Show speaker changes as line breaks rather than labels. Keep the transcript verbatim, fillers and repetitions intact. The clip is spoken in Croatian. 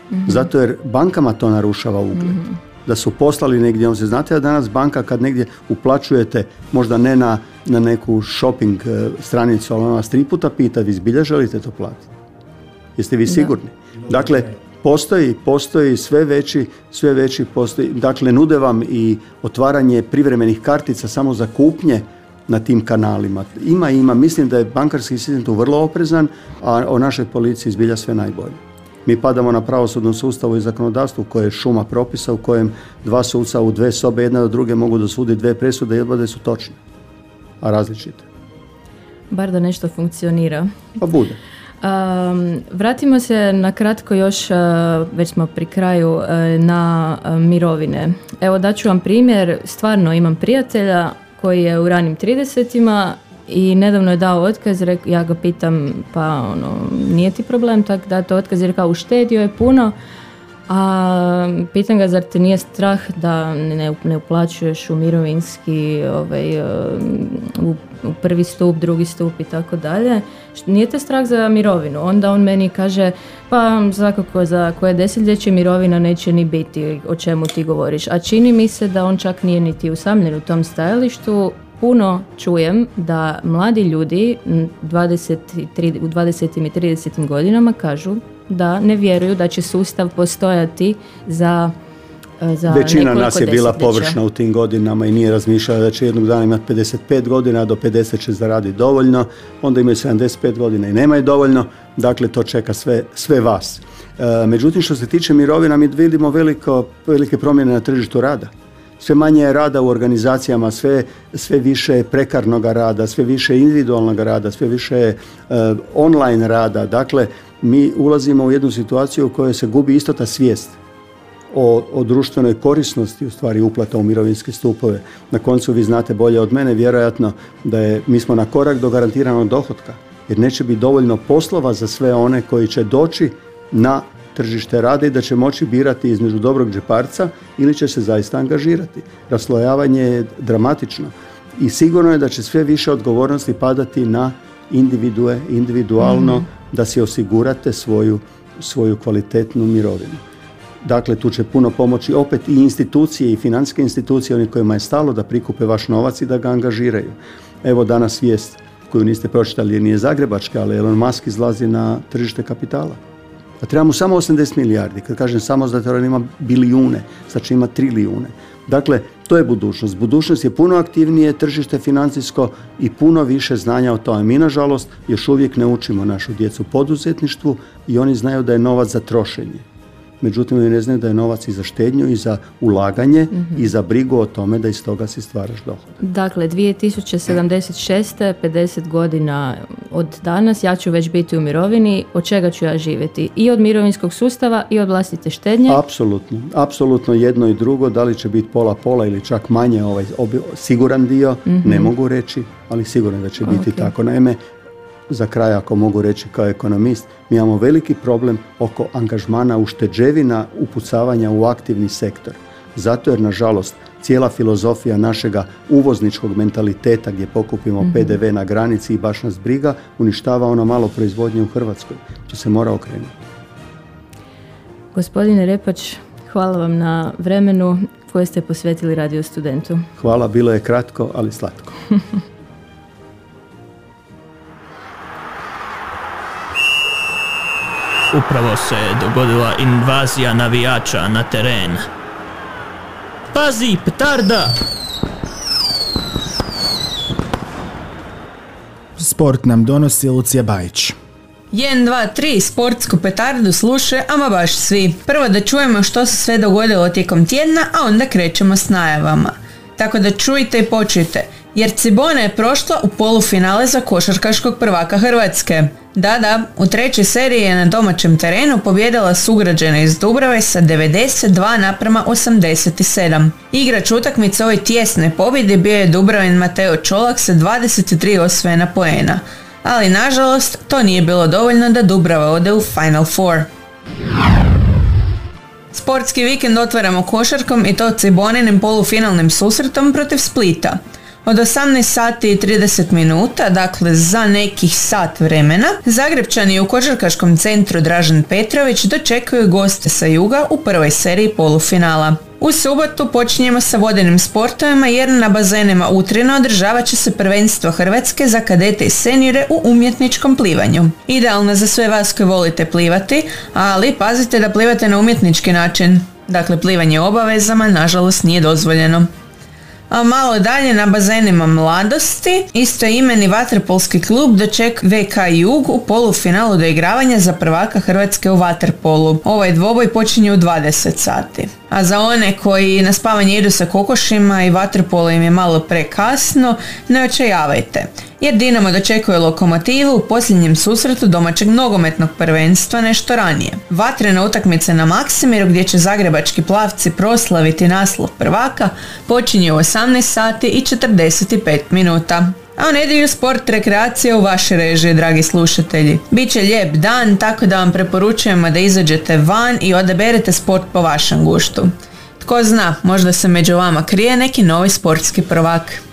Mm-hmm. Zato jer bankama to narušava ugled. Mm-hmm. Da su poslali negdje, on se znate da danas banka kad negdje uplaćujete, možda ne na, na neku shopping stranicu, ali ona vas tri puta pita, vi zbilja želite to platiti? Jeste vi sigurni? Da. Dakle, postoji, postoji sve veći, sve veći postoji, dakle, nude vam i otvaranje privremenih kartica samo za kupnje na tim kanalima. Ima, ima, mislim da je bankarski sistem tu vrlo oprezan, a o našoj policiji zbilja sve najbolje. Mi padamo na pravosudnom sustavu i zakonodavstvu koje je šuma propisa u kojem dva suca u dve sobe jedna do druge mogu dosuditi dve presude i odbade su točne, a različite.
Bar da nešto funkcionira.
Pa bude.
Um, vratimo se na kratko još, uh, već smo pri kraju, uh, na uh, mirovine. Evo daću vam primjer, stvarno imam prijatelja koji je u ranim tridesetima i nedavno je dao otkaz, ja ga pitam, pa ono, nije ti problem tak dati otkaz, jer kao uštedio je puno, a pitam ga, zar te nije strah da ne, ne uplaćuješ u mirovinski, ovaj, u, u prvi stup, drugi stup i tako dalje, nije te strah za mirovinu? Onda on meni kaže, pa svakako za koje desetljeće mirovina neće ni biti, o čemu ti govoriš, a čini mi se da on čak nije niti usamljen u tom stajalištu. Puno čujem da mladi ljudi dvadeset, u dvadesetim i tridesetim godinama kažu da ne vjeruju da će sustav postojati za, za
većina nas je bila
desetljeća.
površna u tim godinama i nije razmišljala da će jednog dana imati pedeset pet godina, a do pedeset će zaraditi dovoljno, onda imaju sedamdeset pet godina i nemaju dovoljno, dakle to čeka sve, sve vas. E, međutim, što se tiče mirovina, mi vidimo veliko, velike promjene na tržištu rada. Sve manje je rada u organizacijama, sve, sve više prekarnog rada, sve više individualnog rada, sve više uh, online rada. Dakle, mi ulazimo u jednu situaciju u kojoj se gubi isto ta svijest o, o društvenoj korisnosti, u stvari uplata u mirovinske stupove. Na koncu vi znate bolje od mene, vjerojatno da je, mi smo na korak do garantiranog dohotka, jer neće biti dovoljno poslova za sve one koji će doći na tržište rada i da će moći birati između dobrog džeparca ili će se zaista angažirati. Raslojavanje je dramatično i sigurno je da će sve više odgovornosti padati na individue, individualno, mm-hmm. da si osigurate svoju, svoju kvalitetnu mirovinu. Dakle, tu će puno pomoći opet i institucije i financijske institucije, oni kojima je stalo da prikupe vaš novac i da ga angažiraju. Evo danas vijest koju niste pročitali jer nije zagrebačka, ali Elon Musk izlazi na tržište kapitala. A trebamo samo osamdeset milijardi. Kad kažem samo, zato on ima bilijune, znači ima trilijune. Dakle, to je budućnost. Budućnost je puno aktivnije tržište financijsko i puno više znanja o tome. Mi, nažalost, još uvijek ne učimo našu djecu poduzetništvu i oni znaju da je novac za trošenje. Međutim, oni ne znaju da je novac i za štednju i za ulaganje, mm-hmm. i za brigu o tome da iz toga si stvaraš dohodak.
Dakle, dvije tisuće sedamdeset šeste. pedeset godina od danas, ja ću već biti u mirovini, od čega ću ja živjeti? I od mirovinskog sustava i od vlastite štednje?
Apsolutno, apsolutno jedno i drugo, da li će biti pola-pola ili čak manje, ovaj obi, siguran dio, mm-hmm. ne mogu reći, ali sigurno da će biti okay. tako. Naime, za kraj, ako mogu reći kao ekonomist, mi imamo veliki problem oko angažmana ušteđevina, upucavanja u aktivni sektor. Zato jer, nažalost, cijela filozofija našega uvozničkog mentaliteta gdje pokupimo mm-hmm. pe de ve na granici i baš nas briga, uništava ono malo proizvodnje u Hrvatskoj. To se mora okrenuti.
Gospodine Repač, hvala vam na vremenu koje ste posvetili Radio Studentu.
Hvala, bilo je kratko, ali slatko.
Upravo se dogodila invazija navijača na teren. Pazi, petarda!
Sport nam donosi Lucija Bajić.
jedan, dva, tri, sportsku petardu slušaju, ama baš svi. Prvo da čujemo što se sve dogodilo tijekom tjedna, a onda krećemo s najavama. Tako da čujte i počujte, jer Cibona je prošla u polufinale za košarkaškog prvaka Hrvatske. Da, da, u trećoj seriji je na domaćem terenu pobijedila sugrađana iz Dubrave sa devedeset dva naprama osamdeset sedam. Igrač utakmice ovoj tjesnoj pobjedi bio je Dubravin Mateo Čolak sa dvadeset tri osvojena poena. Ali nažalost, to nije bilo dovoljno da Dubrava ode u Final Four. Sportski vikend otvaramo košarkom i to Ciboninim polufinalnim susretom protiv Splita. Od osamnaest sati i trideset minuta, dakle za nekih sat vremena, Zagrepčani u košarkaškom centru Dražen Petrović dočekuju goste sa juga u prvoj seriji polufinala. U subotu počinjemo sa vodenim sportovima jer na bazenima Utrina održavat će se prvenstvo Hrvatske za kadete i seniore u umjetničkom plivanju. Idealno za sve vas koji volite plivati, ali pazite da plivate na umjetnički način. Dakle, plivanje obavezama nažalost nije dozvoljeno. A malo dalje na bazenima mladosti istoimeni vaterpolski klub dočekuje V K Jug u polufinalu doigravanja za prvaka Hrvatske u vaterpolu. Ovaj dvoboj počinje u dvadeset sati. A za one koji na spavanje idu sa kokošima i vaterpolo im je malo prekasno, ne očajavajte. Jer Dinamo dočekuje Lokomotivu u posljednjem susretu domaćeg nogometnog prvenstva nešto ranije. Vatrena utakmica na Maksimiru gdje će zagrebački plavci proslaviti naslov prvaka počinje u osamnaest sati i četrdeset pet minuta. A u nedjelju sport rekreacija u vaše režije, dragi slušatelji. Biće lijep dan, tako da vam preporučujemo da izađete van i odaberete sport po vašem guštu. Tko zna, možda se među vama krije neki novi sportski prvak.